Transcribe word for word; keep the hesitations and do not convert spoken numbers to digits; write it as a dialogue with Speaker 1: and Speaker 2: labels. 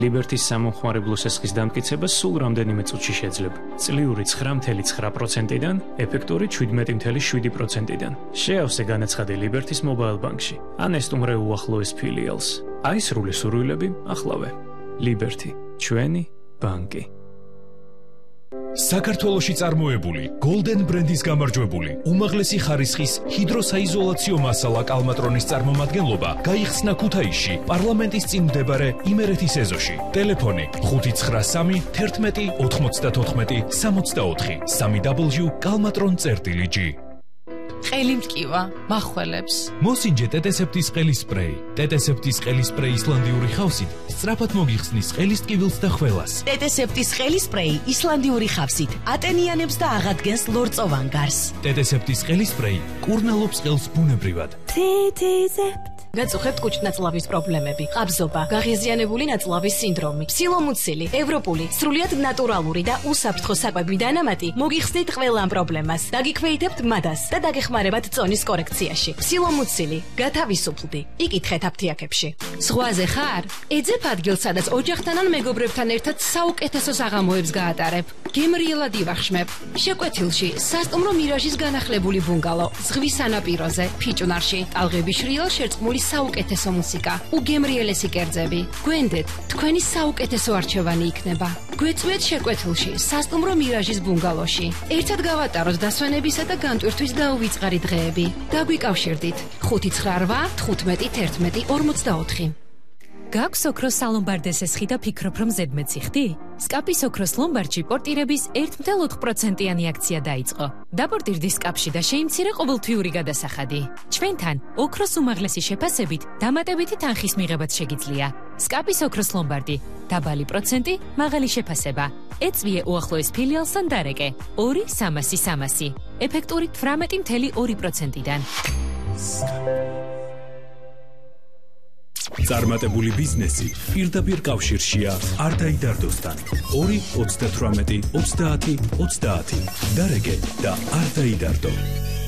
Speaker 1: ლიბერთის სამომხმარებლო სესხის დამტკიცება სულ რამდენიმე წუთში შეძლებ. წლიური ცხრა წუთი ცხრა პროცენტიდან, ეფექტური შვიდმეტი წუთი შვიდი პროცენტიდან. შეავსე განაცხადი ლიბერთის მობაილ ბანკში. ან ესტუმრე უახლოეს ფილიალს. აისრული სურვილები ახლავე. ლიბერთი, ჩვენი ბანკი.
Speaker 2: საქართველოში წარმოებული Golden ბრენდის გამარჯვებული უმაღლესი ხარისხის ჰიდროსაიზოლაციო მასალა კალმატრონის წარმომადგენლობა გაიხსნა ქუთაისში პარლამენტის წინ მდებარე იმერეთის ეზოში. ტელეფონი ხუთი ცხრა სამი თერთმეტი ოთხმოცდათოთხმეტი სამოცდაოთხი სამი დაბლიუ კალმატრონ.წერტილი ჯი.
Speaker 3: ყელი მტკივა, მახველებს.
Speaker 2: მოსინჯე ტეტესეპტის ყელის სპრეი. ტეტესეპტის ყელის სპრეი ისლანდიური ხავსით სწრაფად მოგიხსნის ყელის ტკივილს და ხველას.
Speaker 4: ტეტესეპტის ყელის სპრეი ისლანდიური ხავსით ატენიანებს და აღადგენს ლორწოვან გარს.
Speaker 2: ტეტესეპტის ყელის სპრეი კურნალობს ყელს ბუნებრივად.
Speaker 4: ტეტესეპტ გაწუხებთ კუჭ-ნაწლავის პრობლემები, ყაბზობა, გაღიზიანებული ნაწლავის სინდრომი, სილომუცილი, ევროპული, სრულიად ნატურალური და უსაფრთხო საკვები დანამატი მოგიხსნით ყველა ამ პრობლემას. დაგიქვეითებთ მადას და დაგეხმარებათ წონის კორექციაში. სილომუცილი, გათავისუფლდი, იკითხეთ აფთიაქებში.
Speaker 5: ზღვაზე ხარ? ეძებ ადგილს, სადაც ოჯახთან ან მეგობრებთან ერთად საუკეთესო საღამოებს გაატარებ. გემრიელად ივახშმებ. შეკვეთილში სასტუმრო მირაჟის განახლებული ბუნგალო, ზღვის სანაპიროზე, ფიჭვნარში, ტალღების შრიალ შერწყმული საუკეთესო მუსიკა, უგემრიელესი კერძები. გვენდეთ, თქვენი საუკეთესო არჩევანი იქნება. გვეწვიეთ შეკვეთილში, სასტუმრო მირაჟის ბუნგალოში. ერთად გავატაროთ დასვენებისა და განტვირთვის დაუვიწყარი დღეები. დაგვიკავშირდით ხუთი ცხრა რვა თხუთმეტი თერთმეტი ორმოცდაოთხი.
Speaker 6: გაქვს ოქროს სალომბარდე სესხი და ფიქრობ, რომ ზედმეტი ხდი? სკაპის ოქროს ლომბარდში პორტირების ერთ წუთი ოთხ პროცენტიანი აქცია დაიწყო. დაპორტირდი სკაპში და შეიმცირე ყოველთვიური გადასახადი. ჩვენთან ოქროს უმაღლესი შეფასებით დამატებითი თანხის მიღებაც შეგიძლია. სკაპის ოქროს ლომბარდი, დაბალი პროცენტი, მაღალი შეფასება. ეწვიე უახლოეს ფილიალს ან დარეკე. ორი სამასი სამასი. ეფექტური თვრამეტი წუთი ორი პროცენტიდან.
Speaker 2: წარმატებული ბიზნესი პირდაპირ კავშირშია არ დაიდარდოსთან. ორი ოცდათვრამეტი ოცდაათი ოცდაათი. დარეკე და არ დაიდარდო.